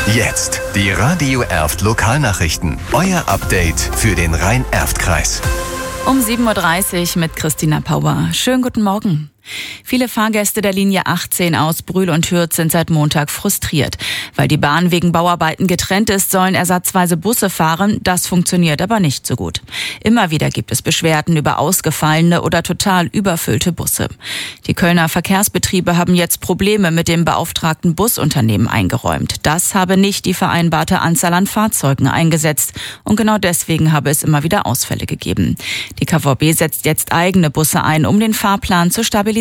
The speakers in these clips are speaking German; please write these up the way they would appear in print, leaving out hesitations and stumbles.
Jetzt die Radio Erft Lokalnachrichten. Euer Update für den Rhein-Erft-Kreis. Um 7.30 Uhr mit Christina Pauer. Schönen guten Morgen. Viele Fahrgäste der Linie 18 aus Brühl und Hürth sind seit Montag frustriert. Weil die Bahn wegen Bauarbeiten getrennt ist, sollen ersatzweise Busse fahren. Das funktioniert aber nicht so gut. Immer wieder gibt es Beschwerden über ausgefallene oder total überfüllte Busse. Die Kölner Verkehrsbetriebe haben jetzt Probleme mit dem beauftragten Busunternehmen eingeräumt. Das habe nicht die vereinbarte Anzahl an Fahrzeugen eingesetzt. Und genau deswegen habe es immer wieder Ausfälle gegeben. Die KVB setzt jetzt eigene Busse ein, um den Fahrplan zu stabilisieren.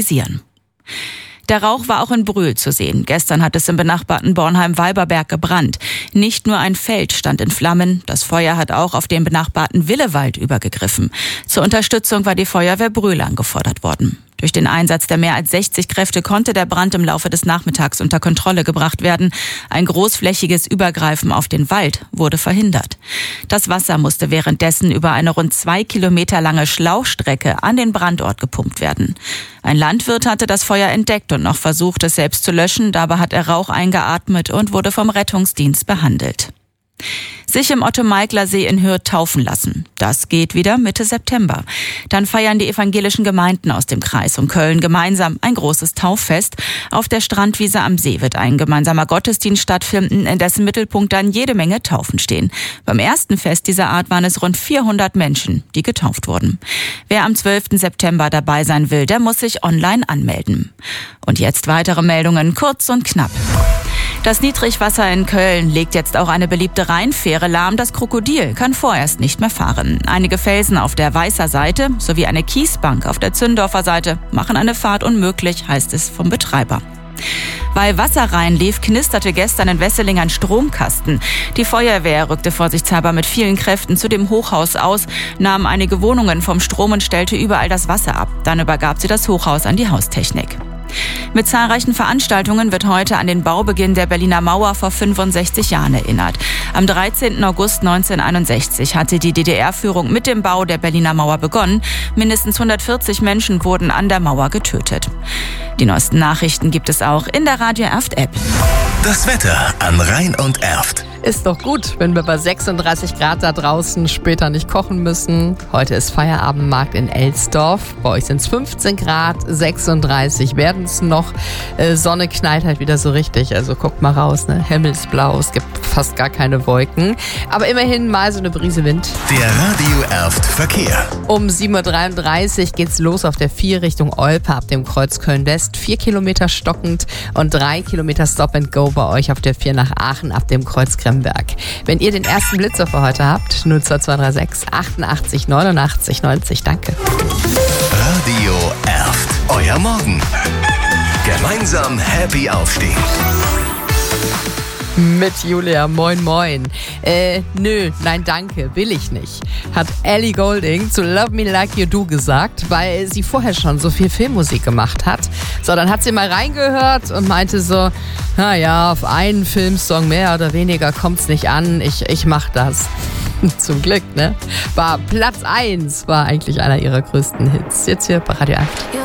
Der Rauch war auch in Brühl zu sehen. Gestern hat es im benachbarten Bornheim-Walberberg gebrannt. Nicht nur ein Feld stand in Flammen, das Feuer hat auch auf den benachbarten Willewald übergegriffen. Zur Unterstützung war die Feuerwehr Brühl angefordert worden. Durch den Einsatz der mehr als 60 Kräfte konnte der Brand im Laufe des Nachmittags unter Kontrolle gebracht werden. Ein großflächiges Übergreifen auf den Wald wurde verhindert. Das Wasser musste währenddessen über eine rund 2 Kilometer lange Schlauchstrecke an den Brandort gepumpt werden. Ein Landwirt hatte das Feuer entdeckt und noch versucht, es selbst zu löschen. Dabei hat er Rauch eingeatmet und wurde vom Rettungsdienst behandelt. Sich im Otto-Meigler-See in Hürth taufen lassen. Das geht wieder Mitte September. Dann feiern die evangelischen Gemeinden aus dem Kreis und Köln gemeinsam ein großes Tauffest. Auf der Strandwiese am See wird ein gemeinsamer Gottesdienst stattfinden, in dessen Mittelpunkt dann jede Menge Taufen stehen. Beim ersten Fest dieser Art waren es rund 400 Menschen, die getauft wurden. Wer am 12. September dabei sein will, der muss sich online anmelden. Und jetzt weitere Meldungen, kurz und knapp. Das Niedrigwasser in Köln legt jetzt auch eine beliebte Rheinfähre lahm. Das Krokodil kann vorerst nicht mehr fahren. Einige Felsen auf der Weißer Seite sowie eine Kiesbank auf der Zündorfer Seite machen eine Fahrt unmöglich, heißt es vom Betreiber. Weil Wasser reinlief, knisterte gestern in Wesseling ein Stromkasten. Die Feuerwehr rückte vorsichtshalber mit vielen Kräften zu dem Hochhaus aus, nahm einige Wohnungen vom Strom und stellte überall das Wasser ab. Dann übergab sie das Hochhaus an die Haustechnik. Mit zahlreichen Veranstaltungen wird heute an den Baubeginn der Berliner Mauer vor 65 Jahren erinnert. Am 13. August 1961 hatte die DDR-Führung mit dem Bau der Berliner Mauer begonnen. Mindestens 140 Menschen wurden an der Mauer getötet. Die neuesten Nachrichten gibt es auch in der Radio Erft-App. Das Wetter an Rhein und Erft. Ist doch gut, wenn wir bei 36 Grad da draußen später nicht kochen müssen. Heute ist Feierabendmarkt in Elsdorf. Bei euch sind es 15 Grad, 36 werden es noch. Sonne knallt halt wieder so richtig. Also guckt mal raus, ne? Himmelsblau, es gibt fast gar keine Wolken. Aber immerhin mal so eine Brise Wind. Der Radio Erft Verkehr. Um 7.33 Uhr geht's los auf der 4 Richtung Olpe ab dem Kreuz Köln-West. 4 Kilometer stockend und 3 Kilometer Stop and Go bei euch auf der 4 nach Aachen ab dem Kreuz Kremberg. Wenn ihr den ersten Blitzer für heute habt, 02236 88 89 90. Danke. Radio Erft. Euer Morgen. Gemeinsam happy aufstehen. Mit Julia, moin moin. Nein danke, will ich nicht, hat Ellie Goulding zu Love Me Like You Do gesagt, weil sie vorher schon so viel Filmmusik gemacht hat. So, dann hat sie mal reingehört und meinte so, naja, auf einen Filmsong mehr oder weniger kommt's nicht an, ich mach das. Zum Glück, ne? War Platz 1, war eigentlich einer ihrer größten Hits. Jetzt hier bei Radio 8.